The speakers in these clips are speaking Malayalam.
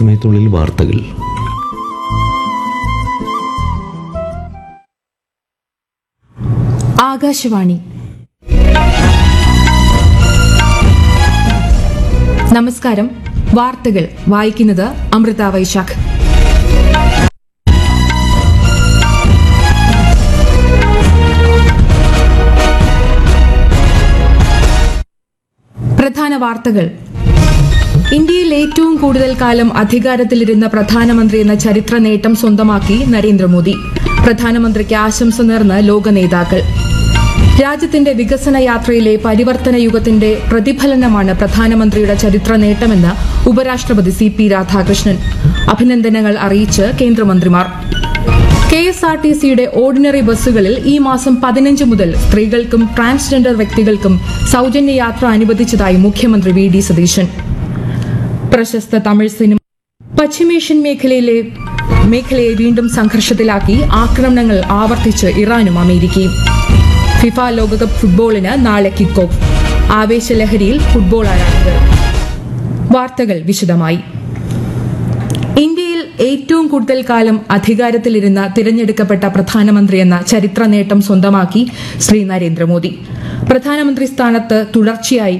അല്പസമയത്തിനുള്ളിൽ വാർത്തകൾ. ആകാശവാണി. നമസ്കാരം. വാർത്തകൾ വായിക്കുന്നത് അമൃത വൈശാഖ്. പ്രധാന വാർത്തകൾ. ഇന്ത്യയിൽ ഏറ്റവും കൂടുതൽ കാലം അധികാരത്തിലിരുന്ന പ്രധാനമന്ത്രി എന്ന ചരിത്ര നേട്ടം സ്വന്തമാക്കി നരേന്ദ്രമോദി. പ്രധാനമന്ത്രിക്ക് ആശംസ നേർന്ന് ലോക നേതാക്കൾ. രാജ്യത്തിന്റെ വികസന യാത്രയിലെ പരിവർത്തന യുഗത്തിന്റെ പ്രതിഫലനമാണ് പ്രധാനമന്ത്രിയുടെ ചരിത്ര നേട്ടമെന്ന് ഉപരാഷ്ട്രപതി CP രാധാകൃഷ്ണൻ. അഭിനന്ദനങ്ങൾ അറിയിച്ച് കേന്ദ്രമന്ത്രിമാർ. KSRTCയുടെ ഓർഡിനറി ബസ്സുകളിൽ ഈ മാസം 15 മുതൽ സ്ത്രീകൾക്കും ട്രാൻസ്ജെൻഡർ വ്യക്തികൾക്കും സൌജന്യ യാത്ര അനുവദിച്ചതായി മുഖ്യമന്ത്രി VD സതീശൻ. പ്രശസ്ത തമിഴ് സിനിമ പശ്ചിമേഷ്യൻ മേഖലയെ വീണ്ടും സംഘർഷത്തിലാക്കി. ആക്രമണങ്ങൾ ആവർത്തിച്ച് ഇറാനും അമേരിക്കയും. ഫിഫ ലോകകപ്പ് ഫുട്ബോളിന് നാളെ കിക്ക് ഓഫ്. ആവേശലഹരിയിൽ ഫുട്ബോൾ ആരാധകർ. വാർത്തകൾ വിശദമായി. ഇന്ത്യയിൽ ഏറ്റവും കൂടുതൽ കാലം അധികാരത്തിലിരുന്ന തിരഞ്ഞെടുക്കപ്പെട്ട പ്രധാനമന്ത്രി എന്ന ചരിത്ര നേട്ടം സ്വന്തമാക്കി ശ്രീ നരേന്ദ്രമോദി. പ്രധാനമന്ത്രി സ്ഥാനത്ത് തുടർച്ചയായി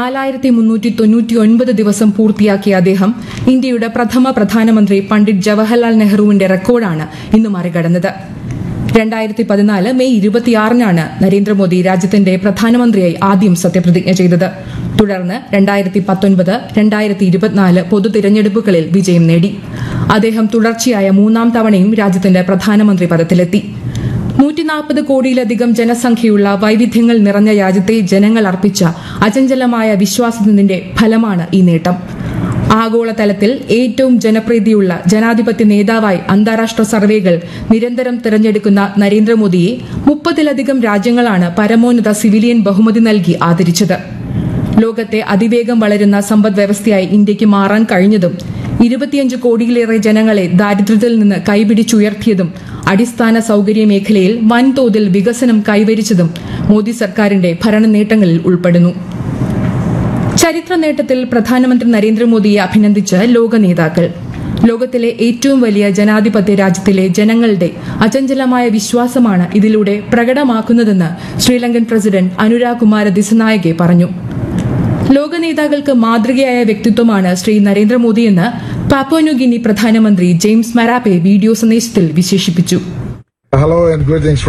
4399 ദിവസം പൂർത്തിയാക്കിയ അദ്ദേഹം ഇന്ത്യയുടെ പ്രഥമ പ്രധാനമന്ത്രി പണ്ഡിറ്റ് ജവഹർലാൽ നെഹ്റുവിന്റെ റെക്കോർഡാണ് ഇന്ന് മറികടന്നത്. 2014 മെയ് 26-നാണ് നരേന്ദ്രമോദി രാജ്യത്തിന്റെ പ്രധാനമന്ത്രിയായി ആദ്യം സത്യപ്രതിജ്ഞ ചെയ്തത്. തുടർന്ന് 2019, 2024 പൊതു തിരഞ്ഞെടുപ്പുകളിൽ വിജയം നേടി. അദ്ദേഹം തുടർച്ചയായ മൂന്നാം തവണയും രാജ്യത്തിന്റെ പ്രധാനമന്ത്രി പദത്തിലെത്തി. 140 കോടിയിലധികം ജനസംഖ്യയുള്ള വൈവിധ്യങ്ങൾ നിറഞ്ഞ രാജ്യത്തെ ജനങ്ങൾ അർപ്പിച്ച അചഞ്ചലമായ വിശ്വാസത്തിന്റെ ഫലമാണ് ഈ നേട്ടം. ആഗോളതലത്തിൽ ഏറ്റവും ജനപ്രീതിയുള്ള ജനാധിപത്യ നേതാവായി അന്താരാഷ്ട്ര സർവേകൾ നിരന്തരം തിരഞ്ഞെടുക്കുന്ന നരേന്ദ്രമോദിയെ 30-ലധികം രാജ്യങ്ങളാണ് പരമോന്നത സിവിലിയൻ ബഹുമതി നൽകി ആദരിച്ചത്. ലോകത്തെ അതിവേഗം വളരുന്ന സമ്പദ് വ്യവസ്ഥയായി ഇന്ത്യക്ക് മാറാൻ കഴിഞ്ഞതും 25 കോടിയിലേറെ ജനങ്ങളെ ദാരിദ്ര്യത്തിൽ നിന്ന് കൈപിടിച്ചുയർത്തിയതും അടിസ്ഥാന സൌകര്യ മേഖലയിൽ വൻതോതിൽ വികസനം കൈവരിച്ചതും മോദി സർക്കാരിന്റെ ഭരണ നേട്ടങ്ങളിൽ ഉൾപ്പെടുന്നു. ചരിത്ര നേട്ടത്തിൽ പ്രധാനമന്ത്രി നരേന്ദ്രമോദിയെ അഭിനന്ദിച്ച് ലോക നേതാക്കൾ. ലോകത്തിലെ ഏറ്റവും വലിയ ജനാധിപത്യ രാജ്യത്തിലെ ജനങ്ങളുടെ അചഞ്ചലമായ വിശ്വാസമാണ് ഇതിലൂടെ പ്രകടമാക്കുന്നതെന്ന് ശ്രീലങ്കൻ പ്രസിഡന്റ് അനുരാഗ് കുമാര ദിസനായകെ പറഞ്ഞു. ലോക നേതാക്കൾക്ക് മാതൃകയായ വ്യക്തിത്വമാണ് ശ്രീ നരേന്ദ്രമോദിയെന്ന് പാപ്പുവ ന്യൂഗിനി പ്രധാനമന്ത്രി ജെയിംസ് മരാപ്പെ വീഡിയോ സന്ദേശത്തിൽ വിശേഷിപ്പിച്ചു. Hello and greetings